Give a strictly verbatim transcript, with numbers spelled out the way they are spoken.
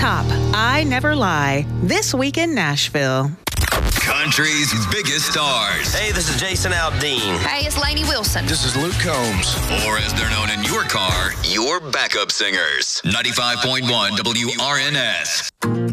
top, I Never Lie, this week in Nashville. Country's biggest stars. Hey, this is Jason Aldean. Hey, it's Lainey Wilson. This is Luke Combs. Or as they're known in your car, your backup singers. ninety-five point one W R N S.